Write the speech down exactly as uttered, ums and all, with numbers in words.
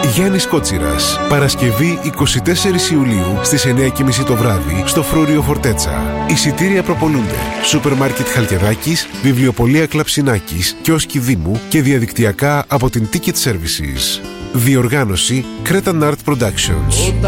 Γιάννης Κότσιρας. Παρασκευή εικοστή τέταρτη Ιουλίου στις εννιά και μισή το βράδυ στο Φρούριο Φορτέτσα. Εισιτήρια προπολούνται. Σούπερ Μάρκετ Χαλκιδάκης, Βιβλιοπωλεία Κλαψινάκης, Κιόσκι Δήμου και διαδικτυακά από την Ticket Services. Διοργάνωση Cretan Art Productions.